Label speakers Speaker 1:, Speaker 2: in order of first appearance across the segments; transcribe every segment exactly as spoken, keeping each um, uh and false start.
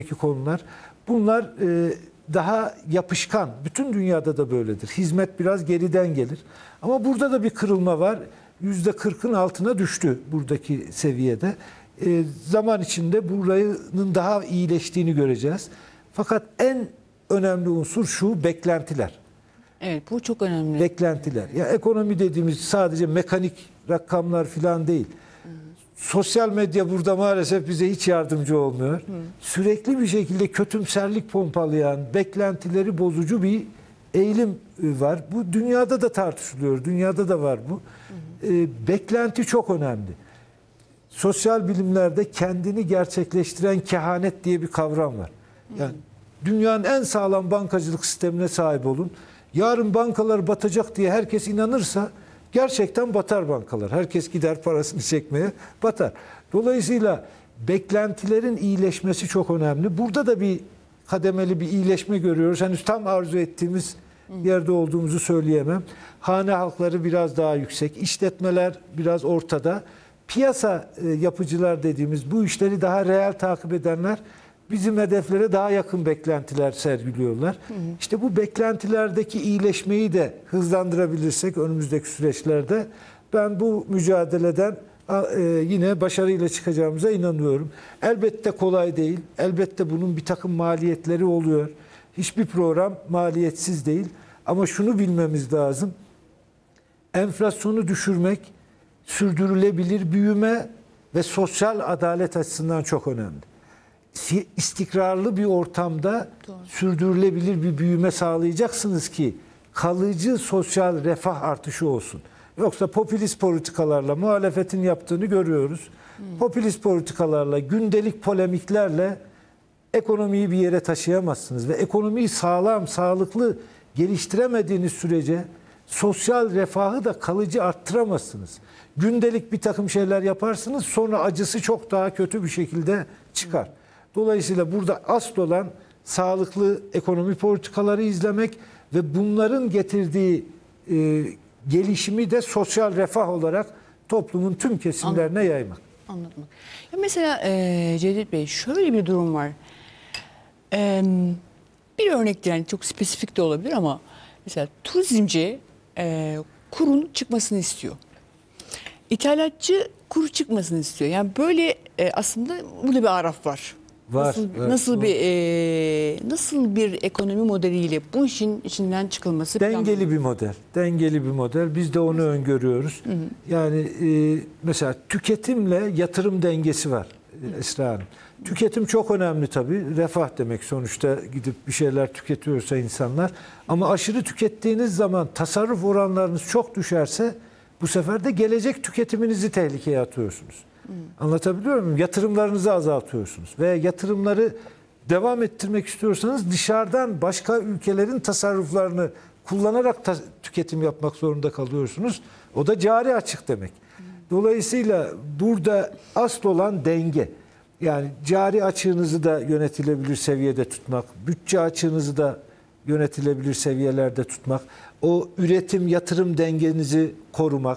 Speaker 1: konular. Bunlar e, daha yapışkan. Bütün dünyada da böyledir. Hizmet biraz geriden gelir. Ama burada da bir kırılma var. yüzde kırkın altına düştü buradaki seviyede. E, zaman içinde buranın daha iyileştiğini göreceğiz. Fakat en önemli unsur şu: beklentiler.
Speaker 2: Evet, bu çok önemli.
Speaker 1: Beklentiler. Ya ekonomi dediğimiz sadece mekanik rakamlar falan değil. Sosyal medya burada maalesef bize hiç yardımcı olmuyor. Hı. Sürekli bir şekilde kötümserlik pompalayan, beklentileri bozucu bir eğilim var. Bu dünyada da tartışılıyor. Dünyada da var bu. Hı hı. E, beklenti çok önemli. Sosyal bilimlerde kendini gerçekleştiren kehanet diye bir kavram var. Yani hı. dünyanın en sağlam bankacılık sistemine sahip olun. Yarın bankalar batacak diye herkes inanırsa gerçekten batar bankalar. Herkes gider parasını çekmeye, batar. Dolayısıyla beklentilerin iyileşmesi çok önemli. Burada da bir kademeli bir iyileşme görüyoruz. Henüz tam arzu ettiğimiz yerde olduğumuzu söyleyemem. Hane halkları biraz daha yüksek, işletmeler biraz ortada. Piyasa yapıcılar dediğimiz, bu işleri daha reel takip edenler bizim hedeflere daha yakın beklentiler sergiliyorlar. Hı hı. İşte bu beklentilerdeki iyileşmeyi de hızlandırabilirsek önümüzdeki süreçlerde, ben bu mücadeleden yine başarıyla çıkacağımıza inanıyorum. Elbette kolay değil. Elbette bunun bir takım maliyetleri oluyor. Hiçbir program maliyetsiz değil. Ama şunu bilmemiz lazım: enflasyonu düşürmek, sürdürülebilir büyüme ve sosyal adalet açısından çok önemli. İstikrarlı bir ortamda doğru, sürdürülebilir bir büyüme sağlayacaksınız ki kalıcı sosyal refah artışı olsun. Yoksa popülist politikalarla muhalefetin yaptığını görüyoruz. Hmm. Popülist politikalarla, gündelik polemiklerle ekonomiyi bir yere taşıyamazsınız ve ekonomiyi sağlam, sağlıklı geliştiremediğiniz sürece sosyal refahı da kalıcı arttıramazsınız. Gündelik bir takım şeyler yaparsınız, sonra acısı çok daha kötü bir şekilde çıkar. Hmm. Dolayısıyla burada asıl olan sağlıklı ekonomi politikaları izlemek ve bunların getirdiği e, gelişimi de sosyal refah olarak toplumun tüm kesimlerine Anladım. yaymak.
Speaker 2: Anladım. Ya mesela e, Cevdet Bey, şöyle bir durum var. E, bir örnek, yani çok spesifik de olabilir ama mesela turizmci e, kurun çıkmasını istiyor. İthalatçı kuru çıkmasını istiyor. Yani böyle e, aslında burada bir araf var.
Speaker 1: Var,
Speaker 2: nasıl
Speaker 1: evet,
Speaker 2: nasıl
Speaker 1: var.
Speaker 2: bir e, nasıl bir ekonomi modeliyle bu işin içinden çıkılması
Speaker 1: dengeli
Speaker 2: planlanıyor?
Speaker 1: bir model. Dengeli bir model. Biz de onu öngörüyoruz. Hı hı. Yani e, mesela tüketimle yatırım dengesi var Esra Hanım. Tüketim çok önemli tabii. Refah demek sonuçta, gidip bir şeyler tüketiyorsa insanlar. Ama aşırı tükettiğiniz zaman tasarruf oranlarınız çok düşerse bu sefer de gelecek tüketiminizi tehlikeye atıyorsunuz. Hmm. Anlatabiliyor muyum? Yatırımlarınızı azaltıyorsunuz. Ve yatırımları devam ettirmek istiyorsanız dışarıdan başka ülkelerin tasarruflarını kullanarak ta- tüketim yapmak zorunda kalıyorsunuz. O da cari açık demek. Hmm. Dolayısıyla burada asıl olan denge. Yani cari açığınızı da yönetilebilir seviyede tutmak, bütçe açığınızı da yönetilebilir seviyelerde tutmak, o üretim yatırım dengenizi korumak.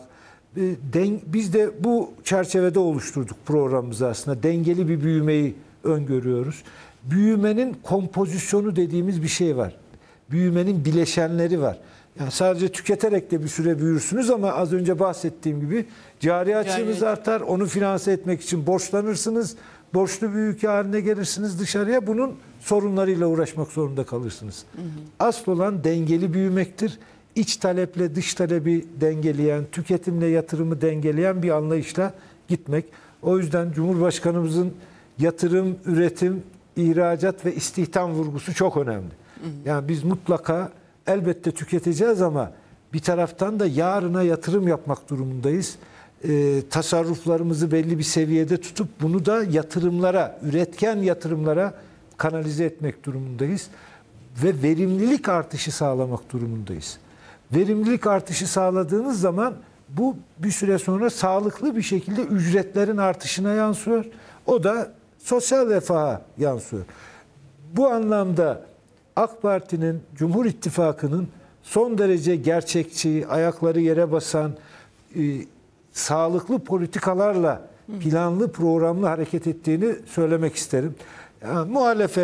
Speaker 1: Biz de bu çerçevede oluşturduk programımızı aslında. Dengeli bir büyümeyi öngörüyoruz. Büyümenin kompozisyonu dediğimiz bir şey var. Büyümenin bileşenleri var. Yani sadece tüketerek de bir süre büyürsünüz ama az önce bahsettiğim gibi cari açığınız Cari. artar. Onu finanse etmek için borçlanırsınız. Borçlu bir ülke haline gelirsiniz dışarıya. Bunun sorunlarıyla uğraşmak zorunda kalırsınız. Hı hı. Asıl olan dengeli büyümektir. İç taleple dış talebi dengeleyen, tüketimle yatırımı dengeleyen bir anlayışla gitmek. O yüzden Cumhurbaşkanımızın yatırım, üretim, ihracat ve istihdam vurgusu çok önemli. Hı hı. Yani biz mutlaka elbette tüketeceğiz ama bir taraftan da yarına yatırım yapmak durumundayız. E, tasarruflarımızı belli bir seviyede tutup bunu da yatırımlara, üretken yatırımlara kanalize etmek durumundayız. Ve verimlilik artışı sağlamak durumundayız. Verimlilik artışı sağladığınız zaman bu bir süre sonra sağlıklı bir şekilde ücretlerin artışına yansıyor. O da sosyal refaha yansıyor. Bu anlamda AK Parti'nin, Cumhur İttifakı'nın son derece gerçekçi, ayakları yere basan, e, sağlıklı politikalarla planlı, programlı hareket ettiğini söylemek isterim. Ya, muhalefet